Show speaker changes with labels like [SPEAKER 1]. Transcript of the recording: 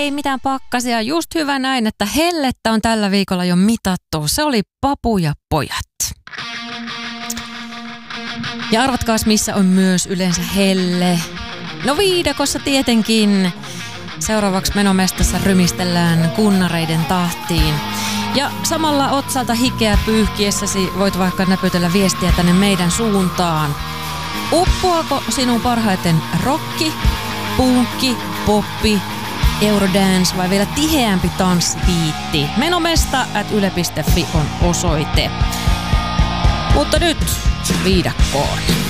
[SPEAKER 1] ei mitään pakkasia. Just hyvä näin, että hellettä on tällä viikolla jo mitattu. Se oli Papu ja pojat. Ja arvatkaas, missä on myös yleensä helle. No viidakossa tietenkin. Seuraavaksi menomestassa rymistellään kunnareiden tahtiin. Ja samalla otsalta hikeä pyyhkiessäsi voit vaikka näpytellä viestiä tänne meidän suuntaan. Uppoako sinun parhaiten rokki, punkki, poppi, eurodance vai vielä tiheämpi tanssibiitti? Menomesta@yle.fi on osoite. Mutta nyt viidakkoon.